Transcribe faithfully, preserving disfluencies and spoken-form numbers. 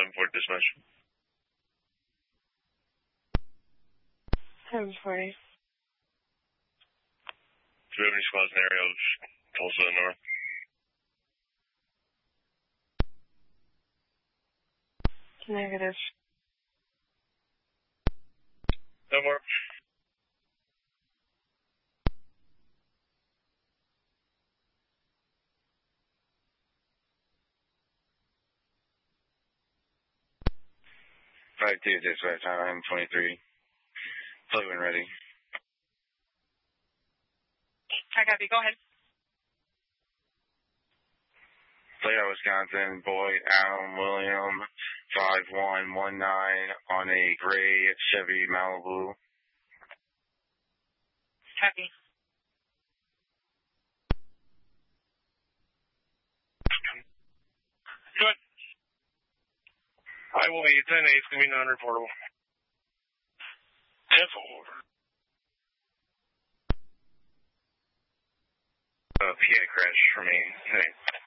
seven four dispatch. seven forty. Do we have any squads in the area of Tulsa North? Negative. No more. five two, dispatch, I'm twenty-three. Play when ready. I copy, go ahead. Playout, Wisconsin, Boyd, Allen, William, five one one nine on a gray Chevy Malibu. Copy. Good. I will be ten eight, it's going to be non-reportable. ten four. Uh, P I crash for me. Hey.